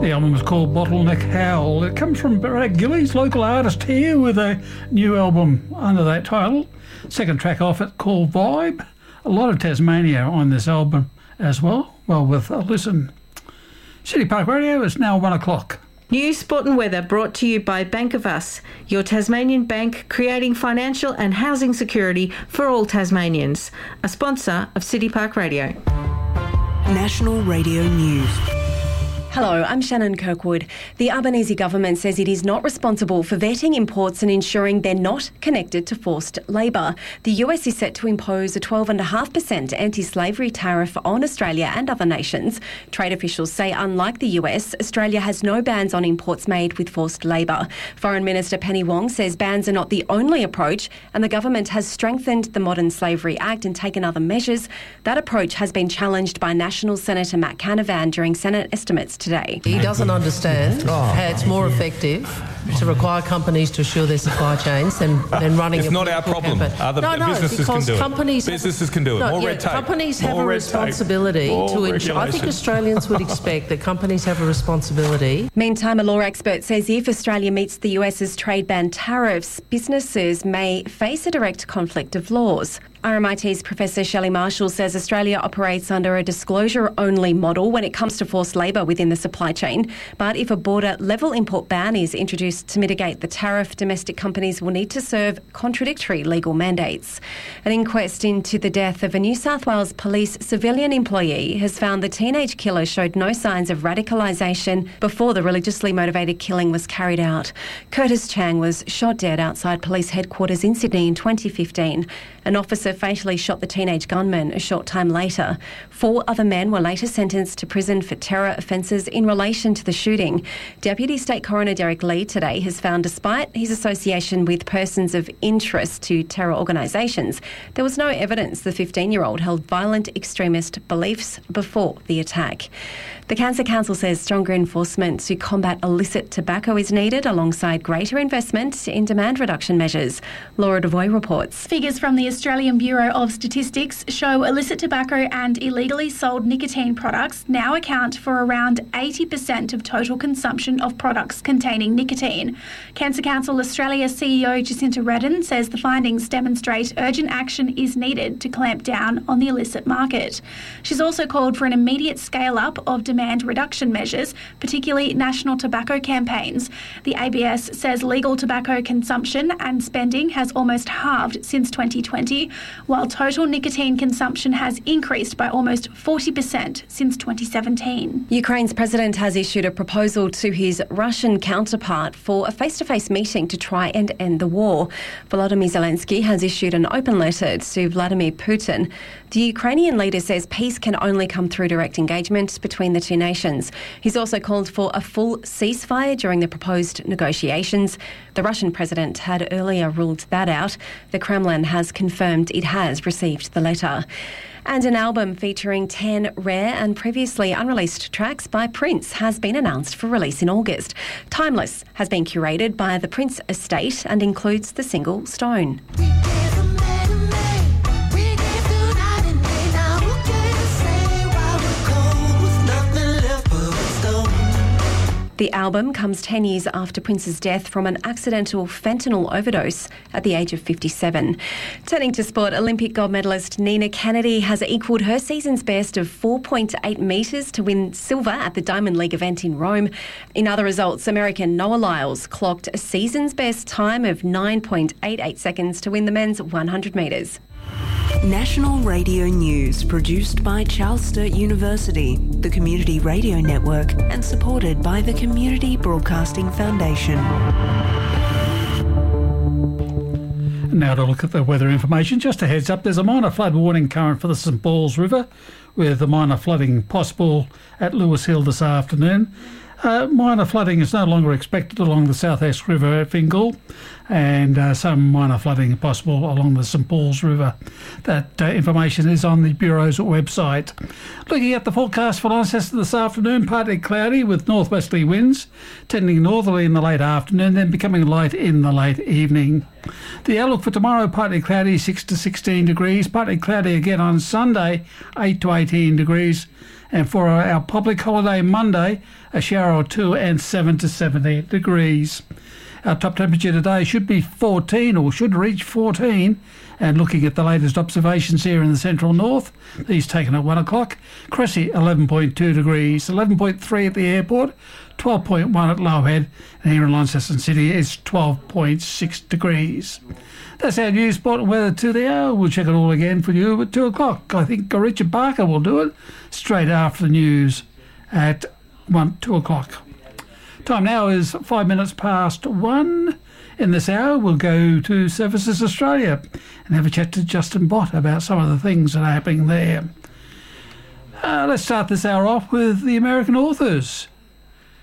The album was called Bottleneck Howl. It comes from Brad Gillies, local artist here, with a new album under that title. Second track off it called Vibe. A lot of Tasmania on this album as well. Well, with a listen. City Park Radio is now 1 o'clock. News, sport and weather brought to you by Bank of Us, your Tasmanian bank creating financial and housing security for all Tasmanians. A sponsor of City Park Radio. National Radio News. Hello, I'm Shannon Kirkwood. The Albanese government says it is not responsible for vetting imports and ensuring they're not connected to forced labour. The US is set to impose a 12.5% anti-slavery tariff on Australia and other nations. Trade officials say, unlike the US, Australia has no bans on imports made with forced labour. Foreign Minister Penny Wong says bans are not the only approach, and the government has strengthened the Modern Slavery Act and taken other measures. That approach has been challenged by National Senator Matt Canavan during Senate estimates today. He doesn't understand how it's more effective to require companies to assure their supply chains than running it's not our problem. Other businesses can do it. Businesses can do it. More red tape. Companies have a responsibility to ensure. I think Australians would expect that companies have a responsibility. Meantime, a law expert says if Australia meets the US's trade ban tariffs, businesses may face a direct conflict of laws. RMIT's Professor Shelley Marshall says Australia operates under a disclosure-only model when it comes to forced labour within the supply chain. But if a border-level import ban is introduced to mitigate the tariff, domestic companies will need to serve contradictory legal mandates. An inquest into the death of a New South Wales police civilian employee has found the teenage killer showed no signs of radicalisation before the religiously motivated killing was carried out. Curtis Chang was shot dead outside police headquarters in Sydney in 2015. An officer fatally shot the teenage gunman a short time later. 4 other men were later sentenced to prison for terror offences in relation to the shooting. Deputy State Coroner Derek Lee today has found despite his association with persons of interest to terror organisations, there was no evidence the 15-year-old held violent extremist beliefs before the attack. The Cancer Council says stronger enforcement to combat illicit tobacco is needed alongside greater investment in demand reduction measures. Laura Devoy reports. Figures from the Australian Bureau of Statistics show illicit tobacco and illegally sold nicotine products now account for around 80% of total consumption of products containing nicotine. Cancer Council Australia CEO Jacinta Redden says the findings demonstrate urgent action is needed to clamp down on the illicit market. She's also called for an immediate scale-up of demand reduction measures, particularly national tobacco campaigns. The ABS says legal tobacco consumption and spending has almost halved since 2020, while total nicotine consumption has increased by almost 40% since 2017. Ukraine's president has issued a proposal to his Russian counterpart for a face-to-face meeting to try and end the war. Volodymyr Zelensky has issued an open letter to Vladimir Putin. The Ukrainian leader says peace can only come through direct engagement between the two nations. He's also called for a full ceasefire during the proposed negotiations. The Russian president had earlier ruled that out. The Kremlin has confirmed it has received the letter. And an album featuring 10 rare and previously unreleased tracks by Prince has been announced for release in August. Timeless has been curated by the Prince estate and includes the single Stone. The album comes 10 years after Prince's death from an accidental fentanyl overdose at the age of 57. Turning to sport, Olympic gold medalist Nina Kennedy has equalled her season's best of 4.8 metres to win silver at the Diamond League event in Rome. In other results, American Noah Lyles clocked a season's best time of 9.88 seconds to win the men's 100 metres. National Radio News, produced by Charles Sturt University, the Community Radio Network, and supported by the Community Broadcasting Foundation. Now to look at the weather information. Just a heads up, there's a minor flood warning current for the St Paul's River, with the minor flooding possible at Lewis Hill this afternoon. Minor flooding is no longer expected along the South Esk River at Fingal, and some minor flooding possible along the St Paul's River. That information is on the Bureau's website. Looking at the forecast for Launceston this afternoon, partly cloudy with northwesterly winds, tending northerly in the late afternoon, then becoming light in the late evening. The outlook for tomorrow, partly cloudy, 6 to 16 degrees, partly cloudy again on Sunday, 8 to 18 degrees, And for our public holiday Monday, a shower or two and 7 to 17 degrees. Our top temperature today should be 14 or should reach 14. And looking at the latest observations here in the central north, these taken at 1 o'clock. Cressy, 11.2 degrees, 11.3 at the airport, 12.1 at Lowehead, and here in Launceston City it's 12.6 degrees. That's our news, sport and weather to the hour. We'll check it all again for you at 2 o'clock. I think Richard Barker will do it straight after the news at 2 o'clock. Time now is 5 minutes past 1. In this hour, we'll go to Services Australia and have a chat to Justin Bott about some of the things that are happening there. Let's start this hour off with the American authors.